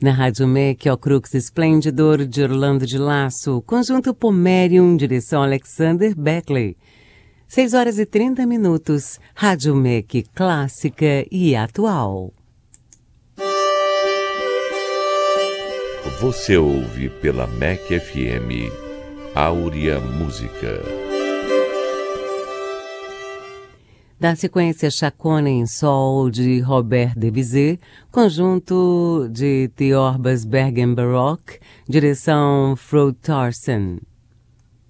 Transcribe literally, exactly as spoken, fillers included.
Na Rádio M E C, o Crux Esplendidor de Orlando de Lasso, conjunto Pomerium, direção Alexander Beckley. seis horas e trinta minutos, Rádio M E C clássica e atual. Você ouve pela M E C F M Áurea Música. Da sequência Chacona em Sol, de Robert Debussy, conjunto de The Orbas Bergen Baroque, direção Frode Thorsen.